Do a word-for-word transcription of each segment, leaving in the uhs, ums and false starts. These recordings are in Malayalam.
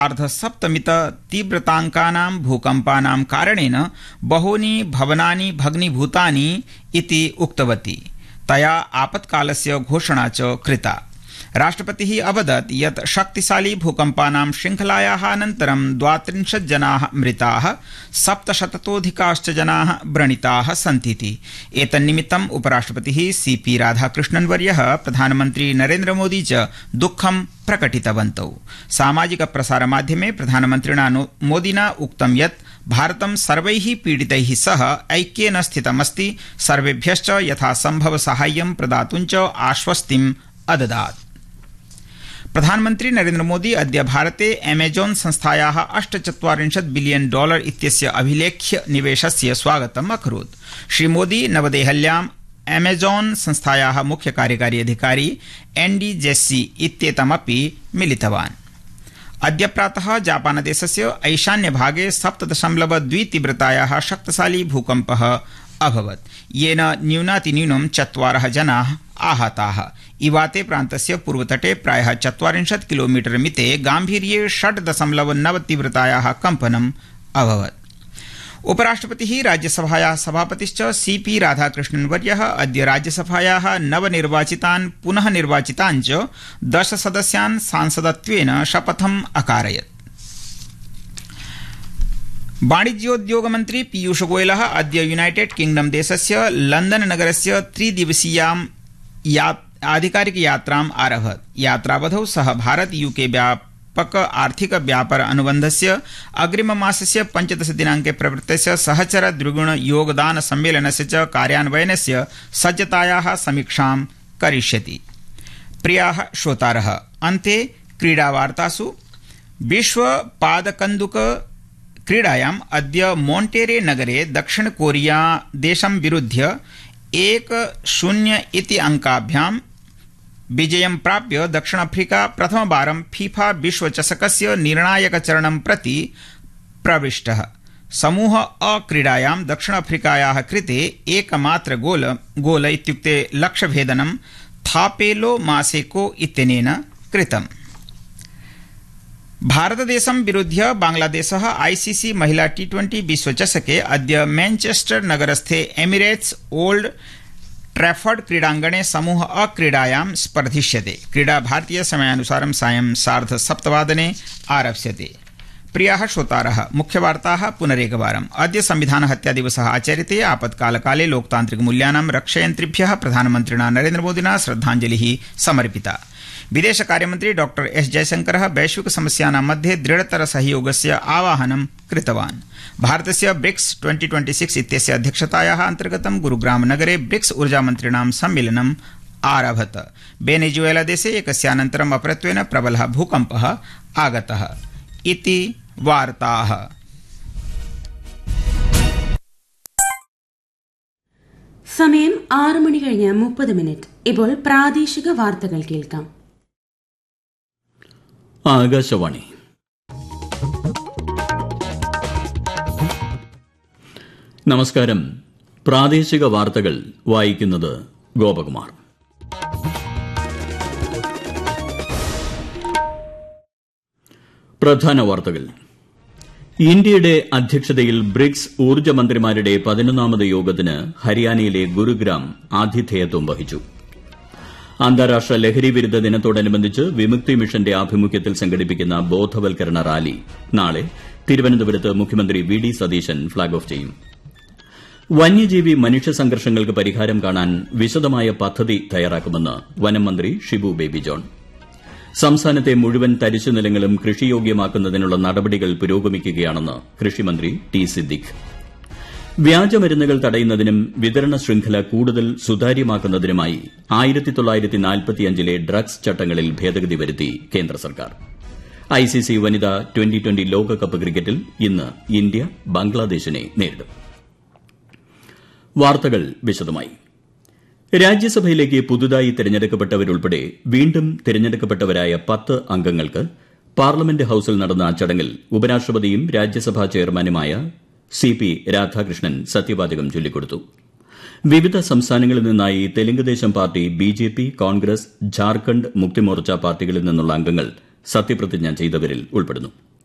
अर्धसप्तमित तीव्रताङ्कानां भूकम्पानां कारणेन बहूनि भवनानि भग्नीभूतानि इति उक्तवती। तया आपत्कालस्य घोषणा च कृता। राष्ट्रपतिः अवदत् यत् शक्तिशाली भूकम्पानां श्रृङ्खलायाः अनन्तरं द्वात्रिंशत् जनाः मृताः, सप्तशततोऽधिकाश्च जनाः व्रणिताः सन्तीति। एतन्निमित्तम् उपराष्ट्रपतिः सी पी राधाकृष्णन् वर्यः प्रधानमन्त्री नरेन्द्र मोदी च दुःखं प्रकटितवन्तौ। सामाजिक प्रसारमाध्यमे प्रधानमन्त्रिणा मोदिना उक्तं यत् भारतं सर्वैः पीडितैः सह ऐक्येन स्थितमस्ति, सर्वेभ्यश्च यथासम्भव साहाय्यं प्रदातुं च आश्वस्तिम् अददात्। प्रधानमन्त्री नरेन्द्र मोदी अद्य भारते अमेजॉन संस्थायाः अष्टचत्वारिंशत् बिलियन डॉलर इत्यस्य अभिलेख्य निवेशस्य स्वागतम् अकरोत्। श्रीमोदी नवदेहल्याम् अमेजॉन संस्थायाः मुख्य कार्यकारी अधिकारी एन्डी जेस्सी इत्येतमपि मिलितवान्। अद्य प्रातः जापानदेशस्य ईशान्यभागे सप्त दशमलव द्वि तीव्रतायाः शक्तिशाली भूकम्पः अभवत्, येन न्यूनातिन्यूनं चत्वारः जनाः आहताः। इवाते प्रान्तस्य पूर्वतटे प्रायः चत्वारिंशत् किलोमीटर मिते गाम्भीर्ये षड् दशमलव नव तीव्रतायाः कम्पनम् अभवत्। उपराष्ट्रपतिः राज्यसभायाः सभापतिश्च सी पी राधाकृष्णन् वर्यः अद्य राज्यसभायाः नवनिर्वाचितान् पुनः निर्वाचितान् च दश सदस्यान् सांसदत्वेन शपथम् अकारयत्। वाणिज्योद्योगमन्त्री पीयूष गोयलः अद्य यूनाइटेड किंगडम देशस्य लंदन नगरस्य त्रिदिवसीयां आधिकारिक यात्राम् आरभत। यात्रावधौ सः भारत यूके व्यापक आर्थिक व्यापार अनुबन्धस्य अग्रिममासस्य पञ्चदश दिनाङ्के प्रवृत्तस्य सहचर द्विगुण योगदान सम्मेलनस्य च कार्यान्वयनस्य सज्जतायाः समीक्षां करिष्यति। प्रियाः श्रोतारः, अन्ते क्रीडावार्तासु विश्व पादकन्दुक क्रीडायाम् अद्य मोन्टेरे नगरे दक्षिण कोरिया देशं विरुध्य एक शून्य इति अंकाभ्यां विजयं प्राप्य दक्षिण अफ्रीका प्रथमवारं फीफा विश्वचषकस्य निर्णायकचरणं प्रति प्रविष्टः। समूह अ क्रीडायां दक्षिण अफ्रीकायाः कृते एकमात्र गोल गोल इत्युक्ते लक्ष्यभेदनं थापेलो मासेको इत्यनेन कृतम्। भारतदेशं विरुध्य बांग्लादेशः आईसीसी महिला टी ट्वेंटी विश्वचषके अद्य मैनचेस्टर नगरस्थे एमिरेट्स ओल्ड ट्रैफर्ड क्रीडाङ्गणे समूह अ क्रीडायां स्पर्धिष्यते। क्रीडा भारतीय समयानुसारं सायं सार्ध सप्तवादने आरप्स्यते। प्रियाः श्रोतारः, मुख्यवार्ताः पुनरेकवारम्। अद्य संविधान हत्या दिवसः आचर्यते। आपत्कालकाले लोकतान्त्रिकमूल्यानां रक्षयन्त्रिभ्यः प्रधानमन्त्रिणा नरेन्द्र मोदिना श्रद्धाञ्जलिः समर्पिता। विदेश कार्यमन्त्री डॉक्टर एस जयशंकरः वैश्विक समस्यानां मध्ये दृढतर सहयोगस्य आवाहनं कृतवान्। भारतस्य ब्रिक्स ट्वेंटी ट्वेंटी सिक्स इत्यस्य अध्यक्षतायाः अन्तर्गतं गुरुग्राम नगरे ब्रिक्स ऊर्जामन्त्रिणां सम्मेलनम् आरभत। वेनेजुएला देशे एकस्यानन्तरम् अपरत्वेन प्रबलः भूकम्पः आगतः इति वार्ताः। സമയം ആറ് മണി കഴിഞ്ഞ് മുപ്പത് മിനിറ്റ്. ഇപ്പോൾ പ്രാദേശിക വാർത്തകൾ കേൾക്കാം. ആകാശവാണി. നമസ്കാരം. പ്രാദേശിക വാർത്തകൾ വായിക്കുന്നത് ഗോപകുമാർ. പ്രധാന വാർത്തകൾ. ഇന്ത്യയുടെ അധ്യക്ഷതയിൽ ബ്രിക്സ് ഊർജ്ജമന്ത്രിമാരുടെ പതിനൊന്നാമത് യോഗത്തിന് ഹരിയാനയിലെ ഗുരുഗ്രാം ആതിഥേയത്വം വഹിച്ചു. അന്താരാഷ്ട്ര ലഹരി വിരുദ്ധ ദിനത്തോടനുബന്ധിച്ച് വിമുക്തി മിഷന്റെ ആഭിമുഖ്യത്തിൽ സംഘടിപ്പിക്കുന്ന ബോധവൽക്കരണ റാലി നാളെ തിരുവനന്തപുരത്ത് മുഖ്യമന്ത്രി V D Satheesan flag off ചെയ്യും. വന്യജീവി മനുഷ്യ സംഘർഷങ്ങൾക്ക് പരിഹാരം കാണാൻ വിശദമായ പദ്ധതി തയ്യാറാക്കുമെന്ന് വനം മന്ത്രി ഷിബു ബേബി ജോൺ. സംസ്ഥാനത്തെ മുഴുവൻ തരിശു നിലങ്ങളും കൃഷിയോഗ്യമാക്കുന്നതിനുള്ള നടപടികൾ പുരോഗമിക്കുകയാണെന്ന് കൃഷിമന്ത്രി ടി സിദ്ദിഖ്. വ്യാജമരുന്നുകൾ തടയുന്നതിനും വിതരണ ശൃംഖല കൂടുതൽ സുതാര്യമാക്കുന്നതിനുമായി ആയിരത്തി തൊള്ളായിരത്തി നാൽപ്പത്തിയഞ്ചിലെ ഡ്രഗ്സ് ചട്ടങ്ങളിൽ ഭേദഗതി വരുത്തി കേന്ദ്ര സർക്കാർ. ഐസിസി വനിതാ ട്വന്റി ട്വന്റി ലോകകപ്പ് ക്രിക്കറ്റിൽ ഇന്ന് ഇന്ത്യ ബംഗ്ലാദേശിനെ നേരിടും. വാർത്തകൾ വിശദമായി. രാജ്യസഭയിലേക്ക് പുതുതായി തെരഞ്ഞെടുക്കപ്പെട്ടവരുൾപ്പെടെ വീണ്ടും തെരഞ്ഞെടുക്കപ്പെട്ടവരായ പത്ത് അംഗങ്ങൾക്ക് പാർലമെന്റ് ഹൌസിൽ നടന്ന ചടങ്ങിൽ ഉപരാഷ്ട്രപതിയും രാജ്യസഭാ ചെയർമാനുമായ സി പി രാധാകൃഷ്ണൻ സത്യവാചകം ചൊല്ലിക്കൊടുത്തു. വിവിധ സംസ്ഥാനങ്ങളിൽ നിന്നായി തെലുങ്കുദേശം പാർട്ടി, ബിജെപി, കോൺഗ്രസ്, ഝാർഖണ്ഡ് മുക്തിമോർച്ച പാർട്ടികളിൽ നിന്നുള്ള അംഗങ്ങൾ സത്യപ്രതിജ്ഞ ചെയ്തവരിൽ ഉൾപ്പെടുന്നു.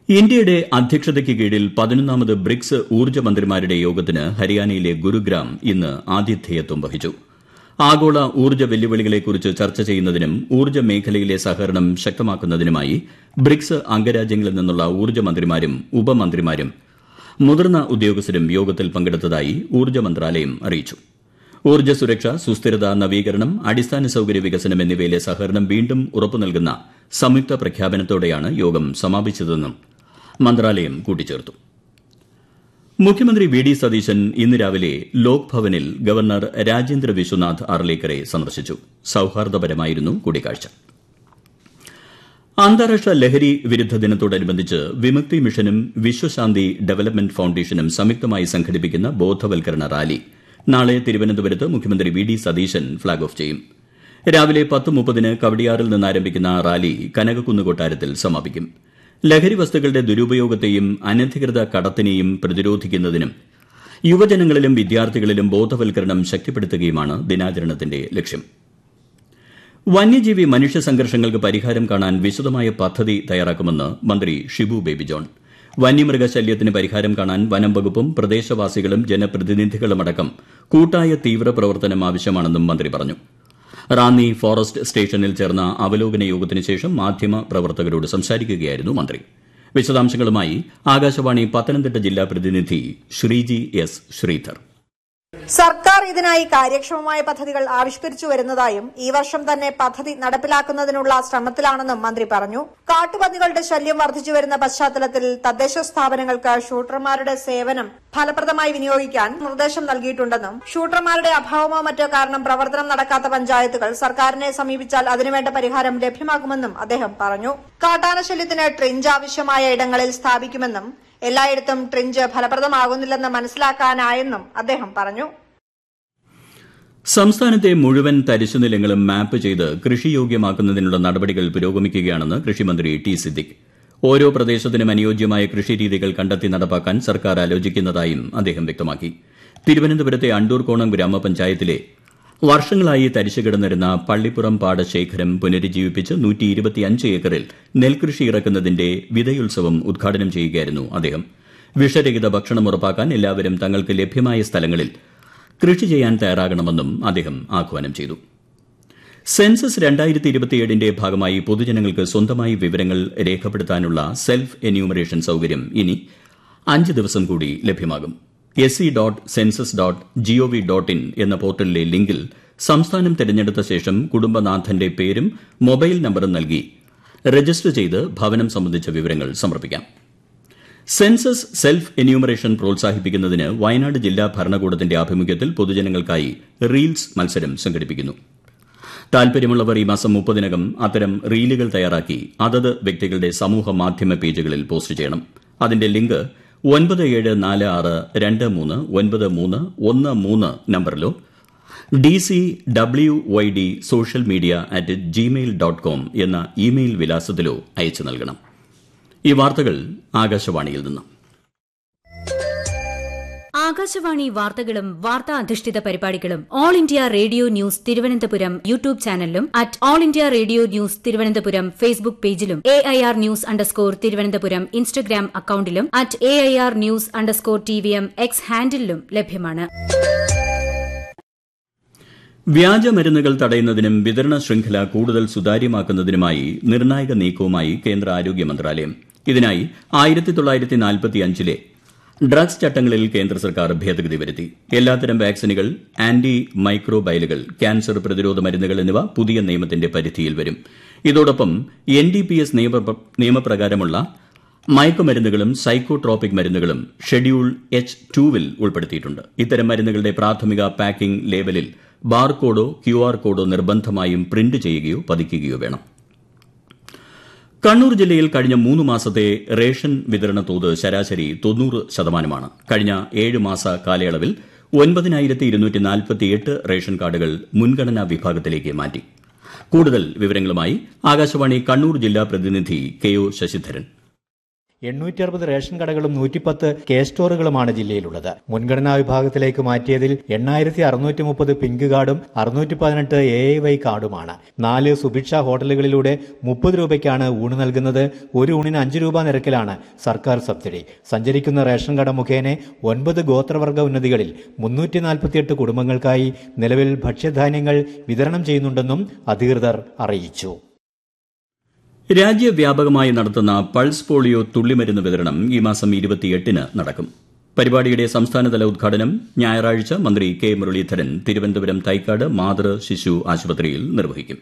ഇന്ത്യയുടെ അധ്യക്ഷതയ്ക്ക് കീഴിൽ പതിനൊന്നാമത് ബ്രിക്സ് ഊർജ്ജ മന്ത്രിമാരുടെ യോഗത്തിന് ഹരിയാനയിലെ ഗുരുഗ്രാം ഇന്ന് ആതിഥേയത്വം വഹിച്ചു. ആഗോള ഊർജ്ജ വെല്ലുവിളികളെക്കുറിച്ച് ചർച്ച ചെയ്യുന്നതിനും ഊർജ്ജ മേഖലയിലെ സഹകരണം ശക്തമാക്കുന്നതിനുമായി ബ്രിക്സ് അംഗരാജ്യങ്ങളിൽ നിന്നുള്ള ഊർജ്ജ മന്ത്രിമാരും ഉപമന്ത്രിമാരും മുതിർന്ന ഉദ്യോഗസ്ഥരും യോഗത്തിൽ പങ്കെടുത്തതായി ഊർജ്ജ മന്ത്രാലയം അറിയിച്ചു. ഊർജ്ജ സുരക്ഷ, സുസ്ഥിരത, നവീകരണം, അടിസ്ഥാന സൌകര്യ വികസനം എന്നിവയിലെ സഹകരണം വീണ്ടും ഉറപ്പു നൽകുന്ന സംയുക്ത പ്രഖ്യാപനത്തോടെയാണ് യോഗം സമാപിച്ചതെന്നും മന്ത്രാലയം കൂട്ടിച്ചേർത്തു. മുഖ്യമന്ത്രി വി ഡി സതീശൻ ഇന്ന് രാവിലെ ലോക് ഭവനിൽ ഗവർണർ രാജേന്ദ്ര വിശ്വനാഥ് അർലേക്കറെ സന്ദർശിച്ചു. സൌഹാർദ്ദപരമായിരുന്നു കൂടിക്കാഴ്ച. അന്താരാഷ്ട്ര ലഹരി വിരുദ്ധ ദിനത്തോടനുബന്ധിച്ച് വിമുക്തി മിഷനും വിശ്വശാന്തി ഡെവലപ്മെന്റ് ഫൌണ്ടേഷനും സംയുക്തമായി സംഘടിപ്പിക്കുന്ന ബോധവൽക്കരണ റാലി നാളെ തിരുവനന്തപുരത്ത് മുഖ്യമന്ത്രി V D Satheesan flag off ചെയ്യും. രാവിലെ പത്ത് മുപ്പതിന് കവടിയാറിൽ നിന്ന് ആരംഭിക്കുന്ന റാലി കനകക്കുന്ന് കൊട്ടാരത്തിൽ സമാപിക്കും. ലഹരി വസ്തുക്കളുടെ ദുരുപയോഗത്തെയും അനധികൃത കടത്തിനെയും പ്രതിരോധിക്കുന്നതിനും യുവജനങ്ങളിലും വിദ്യാർത്ഥികളിലും ബോധവൽക്കരണം ശക്തിപ്പെടുത്തുകയുമാണ് ദിനാചരണത്തിന്റെ ലക്ഷ്യം. വന്യജീവി മനുഷ്യ സംഘർഷങ്ങൾക്ക് പരിഹാരം കാണാൻ വിശദമായ പദ്ധതി തയ്യാറാക്കുമെന്ന് മന്ത്രി ഷിബു ബേബി ജോൺ. വന്യമൃഗശല്യത്തിന് പരിഹാരം കാണാൻ വനം വകുപ്പും പ്രദേശവാസികളും ജനപ്രതിനിധികളുമടക്കം കൂട്ടായ തീവ്രപ്രവർത്തനം ആവശ്യമാണെന്നും മന്ത്രി പറഞ്ഞു. റാന്നി ഫോറസ്റ്റ് സ്റ്റേഷനിൽ ചേർന്ന അവലോകന യോഗത്തിന് ശേഷം മാധ്യമ പ്രവർത്തകരോട് സംസാരിക്കുകയായിരുന്നു മന്ത്രി. വിശദാംശങ്ങളുമായി ആകാശവാണി പത്തനംതിട്ട ജില്ലാ പ്രതിനിധി ശ്രീജി എസ് ശ്രീധർ. സർക്കാർ ഇതിനായി കാര്യക്ഷമമായ പദ്ധതികൾ ആവിഷ്കരിച്ചു വരുന്നതായും ഈ വർഷം തന്നെ പദ്ധതി നടപ്പിലാക്കുന്നതിനുള്ള ശ്രമത്തിലാണെന്നും മന്ത്രി പറഞ്ഞു. കാട്ടുപന്നികളുടെ ശല്യം വർദ്ധിച്ചു വരുന്ന പശ്ചാത്തലത്തിൽ തദ്ദേശ സ്ഥാപനങ്ങൾക്ക് ഷൂട്ടർമാരുടെ സേവനം ഫലപ്രദമായി വിനിയോഗിക്കാൻ നിർദ്ദേശം നൽകിയിട്ടുണ്ടെന്നും ഷൂട്ടർമാരുടെ അഭാവമോ മറ്റോ കാരണം പ്രവർത്തനം നടക്കാത്ത പഞ്ചായത്തുകൾ സർക്കാരിനെ സമീപിച്ചാൽ അതിനുവേണ്ട പരിഹാരം ലഭ്യമാക്കുമെന്നും അദ്ദേഹം പറഞ്ഞു. കാട്ടാന ശല്യത്തിന് ട്രിഞ്ച് ആവശ്യമായ ഇടങ്ങളിൽ സ്ഥാപിക്കുമെന്നും എല്ലായിടത്തും ട്രിഞ്ച് ഫലപ്രദമാകുന്നില്ലെന്ന് മനസ്സിലാക്കാനായെന്നും അദ്ദേഹം പറഞ്ഞു. സംസ്ഥാനത്തെ മുഴുവൻ തരിശുനിലങ്ങളും മാപ്പ് ചെയ്ത് കൃഷിയോഗ്യമാക്കുന്നതിനുള്ള നടപടികൾ പുരോഗമിക്കുകയാണെന്ന് കൃഷിമന്ത്രി ടി സിദ്ദിഖ്. ഓരോ പ്രദേശത്തിനും അനുയോജ്യമായ കൃഷിരീതികൾ കണ്ടെത്തി നടപ്പാക്കാൻ സർക്കാർ ആലോചിക്കുന്നതായും അദ്ദേഹം വ്യക്തമാക്കി. തിരുവനന്തപുരത്തെ അണ്ടൂർകോണം ഗ്രാമപഞ്ചായത്തിലെ വർഷങ്ങളായി തരിശു കിടന്നിരുന്ന പള്ളിപ്പുറം പാടശേഖരം പുനരുജ്ജീവിപ്പിച്ച് നൂറ്റി ഇരുപത്തിയഞ്ച് ഏക്കറിൽ നെൽകൃഷി ഇറക്കുന്നതിന്റെ വിതയുത്സവം ഉദ്ഘാടനം ചെയ്യുകയായിരുന്നു അദ്ദേഹം. വിഷരഹിത ഭക്ഷണം ഉറപ്പാക്കാൻ എല്ലാവരും തങ്ങൾക്ക് ലഭ്യമായ സ്ഥലങ്ങളിൽ കൃഷി ചെയ്യാൻ തയ്യാറാകണമെന്നും അദ്ദേഹം ആഹ്വാനം ചെയ്തു. സെൻസസ് രണ്ടായിരത്തി ഇരുപത്തിയേഴിന്റെ ഭാഗമായി പൊതുജനങ്ങൾക്ക് സ്വന്തമായി വിവരങ്ങൾ രേഖപ്പെടുത്താനുള്ള സെൽഫ് എന്യൂമറേഷൻ സൌകര്യം ഇനി അഞ്ച് ദിവസം കൂടി ലഭ്യമാകും. S C dot census dot G O V dot in എന്ന പോർട്ടലിലെ ലിങ്കിൽ സംസ്ഥാനം തെരഞ്ഞെടുത്ത ശേഷം കുടുംബനാഥന്റെ പേരും മൊബൈൽ നമ്പറും നൽകി രജിസ്റ്റർ ചെയ്ത് ഭവനം സംബന്ധിച്ച വിവരങ്ങൾ സമർപ്പിക്കാം. സെൻസസ് സെൽഫ് എന്യൂമറേഷൻ പ്രോത്സാഹിപ്പിക്കുന്നതിന് വയനാട് ജില്ലാ ഭരണകൂടത്തിന്റെ ആഭിമുഖ്യത്തിൽ പൊതുജനങ്ങൾക്കായി റീൽസ് മത്സരം സംഘടിപ്പിക്കുന്നു. താൽപര്യമുള്ളവർ ഈ മാസം മുപ്പതിനകം അത്തരം റീലുകൾ തയ്യാറാക്കി അതത് വ്യക്തികളുടെ സമൂഹ മാധ്യമ പേജുകളിൽ പോസ്റ്റ് ചെയ്യണം. അതിന്റെ ലിങ്ക് ഒൻപത് ഏഴ് നാല് ആറ് രണ്ട് മൂന്ന് ഒൻപത് മൂന്ന് ഒന്ന് മൂന്ന് നമ്പറിലോ D C W Y D social media at Gmail dot com എന്ന ഇമെയിൽ വിലാസത്തിലോ അയച്ചു നൽകണം. ഈ വാർത്തകൾ ആകാശവാണിയിൽ നിന്ന്. ആകാശവാണി വാർത്തകളും വാർത്താ അധിഷ്ഠിത പരിപാടികളും all India radio news Thiruvananthapuram YouTube ചാനലിലും at all India radio news Thiruvananthapuram Facebook പേജിലും A I R news underscore Thiruvananthapuram Instagram അക്കൌണ്ടിലും at A I R news underscore T V M X ഹാൻഡിലും ലഭ്യമാണ്. വ്യാജമരുന്നുകൾ തടയുന്നതിനും വിതരണ ശൃംഖല കൂടുതൽ സുതാര്യമാക്കുന്നതിനുമായി നിർണായക നീക്കവുമായി കേന്ദ്ര ആരോഗ്യ മന്ത്രാലയം. ഇതിനായി ആയിരത്തി തൊള്ളായിരത്തി നാൽപ്പത്തി അഞ്ചിലെ ഡ്രഗ്സ് ചട്ടങ്ങളിൽ കേന്ദ്ര സർക്കാർ ഭേദഗതി വരുത്തി. എല്ലാത്തരം വാക്സിനുകൾ, ആന്റി മൈക്രോബയലുകൾ, ക്യാൻസർ പ്രതിരോധ മരുന്നുകൾ എന്നിവ പുതിയ നിയമത്തിന്റെ പരിധിയിൽ വരും. ഇതോടൊപ്പം എൻ ഡി പി എസ് നിയമപ്രകാരമുള്ള മയക്കുമരുന്നുകളും സൈക്കോട്രോപിക് മരുന്നുകളും ഷെഡ്യൂൾ എച്ച് ടൂവിൽ ഉൾപ്പെടുത്തിയിട്ടുണ്ട്. ഇത്തരം മരുന്നുകളുടെ പ്രാഥമിക പാക്കിംഗ് ലേബലിൽ ബാർകോഡോ ക്യു ആർ കോഡോ നിർബന്ധമായും പ്രിന്റ് ചെയ്യുകയോ പതിക്കുകയോ വേണം. കണ്ണൂർ ജില്ലയിൽ കഴിഞ്ഞ മൂന്ന് മാസത്തെ റേഷൻ വിതരണ തോത് ശരാശരി തൊണ്ണൂറ് ശതമാനമാണ്. കഴിഞ്ഞ ഏഴ് മാസ കാലയളവിൽ ഒൻപതിനായിരത്തി ഇരുന്നൂറ്റി നാൽപ്പത്തിയെട്ട് റേഷൻ കാർഡുകൾ മുൻഗണനാ വിഭാഗത്തിലേക്ക് മാറ്റി. കൂടുതൽ വിവരങ്ങളുമായി ആകാശവാണി കണ്ണൂർ ജില്ലാ പ്രതിനിധി കെ ഒ ശശിധരൻ. എണ്ണൂറ്റി അറുപത് റേഷൻ കടകളും നൂറ്റിപ്പത്ത് കെ സ്റ്റോറുകളുമാണ് ജില്ലയിലുള്ളത്. മുൻഗണനാ വിഭാഗത്തിലേക്ക് മാറ്റിയതിൽ എണ്ണായിരത്തി അറുന്നൂറ്റി മുപ്പത് പിങ്ക് കാർഡും അറുന്നൂറ്റി പതിനെട്ട് എ ഐ വൈ കാർഡുമാണ്. നാല് സുഭിക്ഷ ഹോട്ടലുകളിലൂടെ മുപ്പത് രൂപയ്ക്കാണ് ഊണ് നൽകുന്നത്. ഒരു ഊണിന് അഞ്ച് രൂപ നിരക്കിലാണ് സർക്കാർ സബ്സിഡി. സഞ്ചരിക്കുന്ന റേഷൻ കട മുഖേന ഒൻപത് ഗോത്രവർഗ ഉന്നതികളിൽ മുന്നൂറ്റി നാൽപ്പത്തിയെട്ട് കുടുംബങ്ങൾക്കായി നിലവിൽ ഭക്ഷ്യധാന്യങ്ങൾ വിതരണം ചെയ്യുന്നുണ്ടെന്നും അധികൃതർ അറിയിച്ചു. രാജ്യവ്യാപകമായി നടത്തുന്ന പൾസ് പോളിയോ തുള്ളിമരുന്ന് വിതരണം ഈ മാസം ഇരുപത്തിയെട്ടിന് നടക്കും. പരിപാടിയുടെ സംസ്ഥാനതല ഉദ്ഘാടനം ഞായറാഴ്ച മന്ത്രി കെ മുരളീധരൻ തിരുവനന്തപുരം തൈക്കാട് മാതൃ ശിശു ആശുപത്രിയിൽ നിർവഹിക്കും.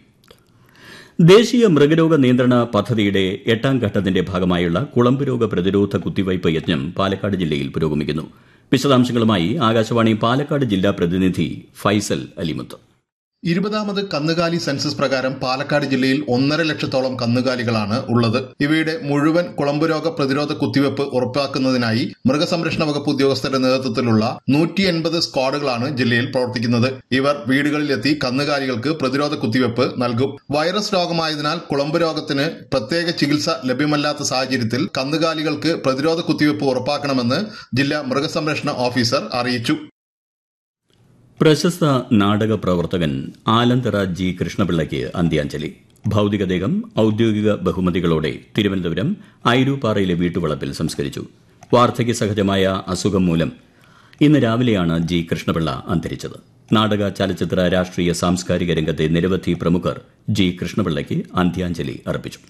ദേശീയ മൃഗരോഗ നിയന്ത്രണ പദ്ധതിയുടെ എട്ടാം ഘട്ടത്തിന്റെ ഭാഗമായുള്ള കുളമ്പ് രോഗ പ്രതിരോധ കുത്തിവയ്പ് യജ്ഞം പാലക്കാട് ജില്ലയിൽ പുരോഗമിക്കുന്നു. വിശദാംശങ്ങളുമായി ആകാശവാണി പാലക്കാട് ജില്ലാ പ്രതിനിധി ഫൈസൽ അലിമുത്ത്. ഇരുപതാമത് കന്നുകാലി സെൻസസ് പ്രകാരം പാലക്കാട് ജില്ലയിൽ ഒന്നര ലക്ഷത്തോളം കന്നുകാലികളാണ് ഉള്ളത്. ഇവയുടെ മുഴുവൻ കുളമ്പുരോഗ പ്രതിരോധ കുത്തിവയ്പ് ഉറപ്പാക്കുന്നതിനായി മൃഗസംരക്ഷണ വകുപ്പ് ഉദ്യോഗസ്ഥരുടെ നേതൃത്വത്തിലുള്ള നൂറ്റി എൺപത് സ്ക്വാഡുകളാണ് ജില്ലയിൽ പ്രവർത്തിക്കുന്നത്. ഇവർ വീടുകളിലെത്തി കന്നുകാലികൾക്ക് പ്രതിരോധ കുത്തിവയ്പ് നൽകും. വൈറസ് രോഗമായതിനാൽ കുളമ്പ് രോഗത്തിന് പ്രത്യേക ചികിത്സ ലഭ്യമല്ലാത്ത സാഹചര്യത്തിൽ കന്നുകാലികൾക്ക് പ്രതിരോധ കുത്തിവയ്പ് ഉറപ്പാക്കണമെന്ന് ജില്ലാ മൃഗസംരക്ഷണ ഓഫീസർ അറിയിച്ചു. പ്രശസ്ത നാടക പ്രവർത്തകൻ ആലന്തറ ജി കൃഷ്ണപിള്ളയ്ക്ക് അന്ത്യാഞ്ജലി. ഭൌതികദേഹം ഔദ്യോഗിക ബഹുമതികളോടെ തിരുവനന്തപുരം ഐരൂപ്പാറയിലെ വീട്ടുവളപ്പിൽ സംസ്കരിച്ചു. വാർദ്ധക്യ സഹജമായ അസുഖം മൂലം ഇന്ന് രാവിലെയാണ് ജി കൃഷ്ണപിള്ള അന്തരിച്ചത്. നാടക, ചലച്ചിത്ര, രാഷ്ട്രീയ, സാംസ്കാരിക രംഗത്തെ നിരവധി പ്രമുഖർ ജി കൃഷ്ണപിള്ളയ്ക്ക് അന്ത്യാഞ്ജലി അർപ്പിച്ചു.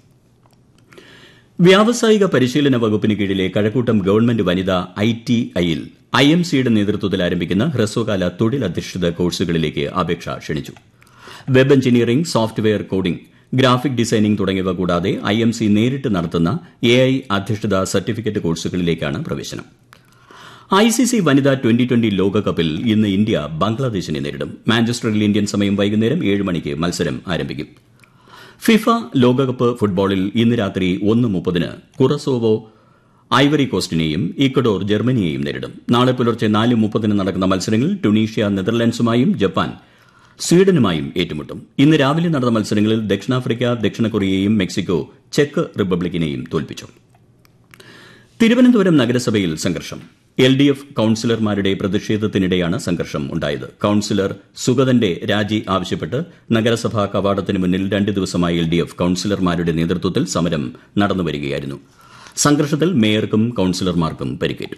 വ്യാവസായിക പരിശീലന വകുപ്പിന് കീഴിലെ കഴക്കൂട്ടം ഗവൺമെന്റ് വനിതാ ഐ ടി ഐയിൽ ഐ എം സിയുടെ നേതൃത്വത്തിൽ ആരംഭിക്കുന്ന ഹ്രസ്വകാല തൊഴിലധിഷ്ഠിത കോഴ്സുകളിലേക്ക് അപേക്ഷ ക്ഷണിച്ചു. Web engineering, software coding, graphic designing തുടങ്ങിയവ കൂടാതെ ഐ എം സി നേരിട്ട് നടത്തുന്ന എ ഐ അധിഷ്ഠിത സർട്ടിഫിക്കറ്റ് കോഴ്സുകളിലേക്കാണ് പ്രവേശനം. ഐ സി സി വനിതാ ട്വന്റി ട്വന്റി ലോകകപ്പിൽ ഇന്ന് ഇന്ത്യ ബംഗ്ലാദേശിനെ നേരിടും. മാഞ്ചസ്റ്ററിൽ ഇന്ത്യൻ സമയം വൈകുന്നേരം ഏഴ് മണിക്ക് മത്സരം ആരംഭിക്കും. ഫിഫ ലോകകപ്പ് ഫുട്ബോളിൽ ഇന്ന് രാത്രി ഒന്ന് മുപ്പതിന് കുറസോവോ ഐവറി കോസ്റ്റിനെയും ഇക്വഡോർ ജർമ്മനിയെയും നേരിടും. നാളെ പുലർച്ചെ നാല് മുപ്പതിന് നടക്കുന്ന മത്സരങ്ങളിൽ ടുണീഷ്യ നെതർലൻഡ്സുമായും ജപ്പാൻ സ്വീഡനുമായും ഏറ്റുമുട്ടും. ഇന്ന് രാവിലെ നടന്ന മത്സരങ്ങളിൽ ദക്ഷിണാഫ്രിക്ക ദക്ഷിണ കൊറിയയെയും മെക്സിക്കോ ചെക്ക് റിപ്പബ്ലിക്കിനെയും തോൽപ്പിച്ചു. തിരുവനന്തപുരം നഗരസഭയിൽ സംഘർഷം. എൽ ഡി എഫ് കൌൺസിലർമാരുടെ പ്രതിഷേധത്തിനിടെയാണ് സംഘർഷം ഉണ്ടായത്. കൌൺസിലർ സുഗതന്റെ രാജി ആവശ്യപ്പെട്ട് നഗരസഭാ കവാടത്തിന് മുന്നിൽ രണ്ട് ദിവസമായി എൽ ഡി എഫ് കൌൺസിലർമാരുടെ നേതൃത്വത്തിൽ സമരം നടന്നുവരികയായിരുന്നു. സംഘർഷത്തിൽ മേയർക്കും കൌൺസിലർമാർക്കും പരിക്കേറ്റു.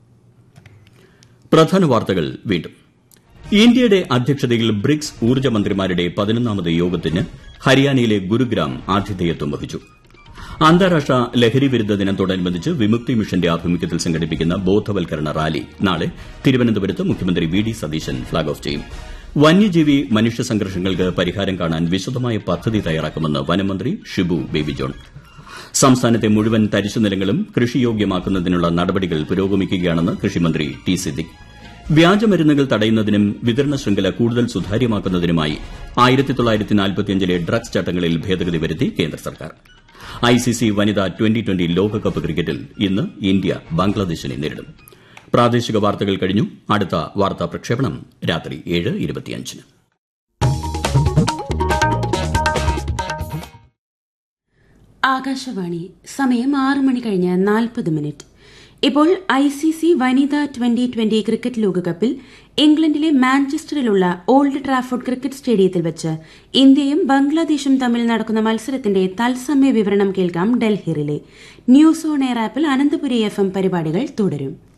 പ്രധാന വാർത്തകൾ വീണ്ടും. ഇന്ത്യയുടെ അധ്യക്ഷതയിൽ ബ്രിക്സ് ഊർജ്ജ മന്ത്രിമാരുടെ പതിനൊന്നാമത് യോഗത്തിന് ഹരിയാനയിലെ ഗുരുഗ്രാം ആതിഥേയത്വം വഹിച്ചു. അന്താരാഷ്ട്ര ലഹരി വിരുദ്ധ ദിനത്തോടനുബന്ധിച്ച് വിമുക്തി മിഷന്റെ ആഭിമുഖ്യത്തിൽ സംഘടിപ്പിക്കുന്ന ബോധവൽക്കരണ റാലി നാളെ തിരുവനന്തപുരത്ത് മുഖ്യമന്ത്രി V D Satheesan flag off ചെയ്യും. വന്യജീവി മനുഷ്യ സംഘർഷങ്ങൾക്ക് പരിഹാരം കാണാൻ വിശദമായ പദ്ധതി തയ്യാറാക്കുമെന്ന് വനമന്ത്രി ഷിബു ബേബി ജോൺ. സംസ്ഥാനത്തെ മുഴുവൻ തരിശുനിലങ്ങളും കൃഷിയോഗ്യമാക്കുന്നതിനുള്ള നടപടികൾ പുരോഗമിക്കുകയാണെന്ന് കൃഷിമന്ത്രി ടി സിദ്ദിഖ്. വ്യാജമരുന്നുകൾ തടയുന്നതിനും വിതരണ ശൃംഖല കൂടുതൽ സുതാര്യമാക്കുന്നതിനുമായി ആയിരത്തി തൊള്ളായിരത്തി നാൽപ്പത്തിയഞ്ചിലെ ഡ്രഗ്സ് ചട്ടങ്ങളിൽ ഭേദഗതി വരുത്തി കേന്ദ്ര സർക്കാർ. ഐ സി സി വനിതാ ട്വന്റി ട്വന്റി ലോകകപ്പ് ക്രിക്കറ്റിൽ ഇന്ന് ഇന്ത്യ ബംഗ്ലാദേശിനെ നേരിടും. പ്രാദേശിക വാർത്തകൾ കഴിഞ്ഞു. അടുത്ത വാർത്താ പ്രക്ഷേപണം രാത്രി ഏഴ് ഇരുപത്തിയഞ്ചിന്. ആകാശവാണി. സമയം ആറ് മണി കഴിഞ്ഞ് നാൽപ്പത് മിനിറ്റ്. ഇപ്പോൾ ഐ സി സി വനിതാ ട്വന്റി ട്വന്റി ക്രിക്കറ്റ് ലോകകപ്പിൽ ഇംഗ്ലണ്ടിലെ മാഞ്ചസ്റ്ററിലുള്ള ഓൾഡ് ട്രാഫോർഡ് ക്രിക്കറ്റ് സ്റ്റേഡിയത്തിൽ വെച്ച് ഇന്ത്യയും ബംഗ്ലാദേശും തമ്മിൽ നടക്കുന്ന മത്സരത്തിന്റെ തത്സമയ വിവരണം കേൾക്കാം Delhi relay. News on air ആപ്പിൽ അനന്തപുരി എഫ് എം പരിപാടികൾ തുടരും.